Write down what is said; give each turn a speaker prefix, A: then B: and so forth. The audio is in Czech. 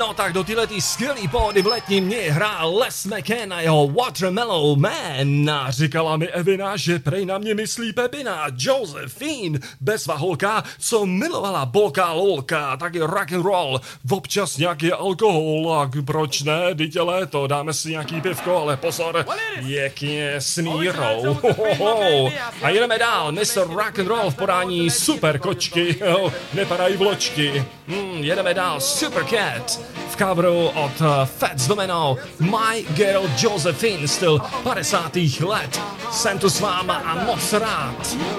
A: No tak do tyhletý skvělý pohody v letním dni hrál Les McCann a jeho Watermelon Man. A říkala mi Evina, že prej na mě myslí Pepina. Josephine, bezva holka, co milovala bolka lolka, taky rock and roll, občas nějaký alkohol, a proč ne, dítě léto, dáme si nějaký pivko, ale pozor, pěkně s mírou. A jedeme dál, Mr. Rock and Roll v podání Super kočky, nepadají vločky. Jedeme dál, Supercat v coveru od Fats Domino, My Girl Josephine, styl 50. let. Jsem tu s váma a moc rád.